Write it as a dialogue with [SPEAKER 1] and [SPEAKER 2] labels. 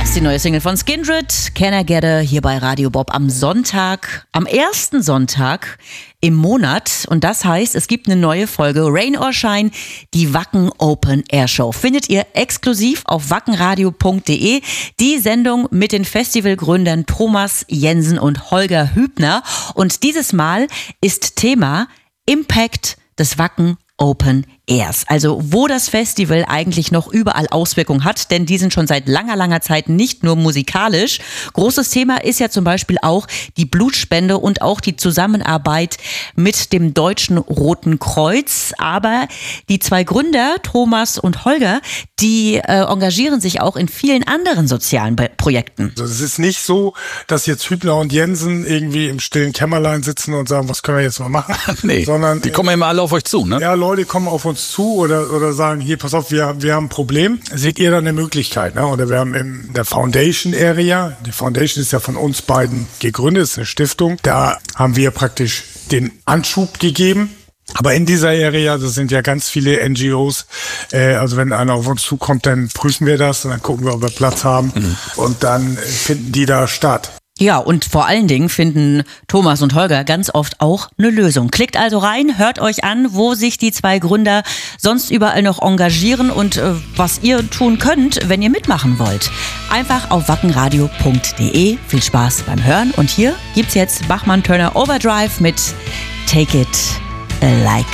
[SPEAKER 1] ist die neue Single von Skindred, Can I Get Her, hier bei Radio Bob am Sonntag, am ersten Sonntag im Monat. Und das heißt, es gibt eine neue Folge Rain or Shine, die Wacken Open Air Show. Findet ihr exklusiv auf wackenradio.de. Die Sendung mit den Festivalgründern Thomas Jensen und Holger Hübner. Und dieses Mal ist Thema Impact des Wacken Open Airs. Also wo das Festival eigentlich noch überall Auswirkungen hat, denn die sind schon seit langer Zeit nicht nur musikalisch. Großes Thema ist ja zum Beispiel auch die Blutspende und auch die Zusammenarbeit mit dem Deutschen Roten Kreuz. Aber die zwei Gründer, Thomas und Holger, die engagieren sich auch in vielen anderen sozialen Projekten.
[SPEAKER 2] Also es ist nicht so, dass jetzt Hübner und Jensen irgendwie im stillen Kämmerlein sitzen und sagen, was können wir jetzt mal machen?
[SPEAKER 3] Nee, sondern die kommen immer alle auf euch zu, ne?
[SPEAKER 2] Ja, Leute kommen auf uns zu oder sagen, hier, pass auf, wir haben ein Problem. Seht ihr da eine Möglichkeit? Ne? Oder wir haben in der Foundation Area, die Foundation ist ja von uns beiden gegründet, ist eine Stiftung, da haben wir praktisch den Anschub gegeben. Aber in dieser Area, das sind ja ganz viele NGOs, also wenn einer auf uns zukommt, dann prüfen wir das und dann gucken wir, ob wir Platz haben und dann finden die da statt.
[SPEAKER 1] Ja, und vor allen Dingen finden Thomas und Holger ganz oft auch eine Lösung. Klickt also rein, hört euch an, wo sich die zwei Gründer sonst überall noch engagieren und was ihr tun könnt, wenn ihr mitmachen wollt. Einfach auf wackenradio.de. Viel Spaß beim Hören. Und hier gibt's jetzt Bachmann Turner Overdrive mit Take It Like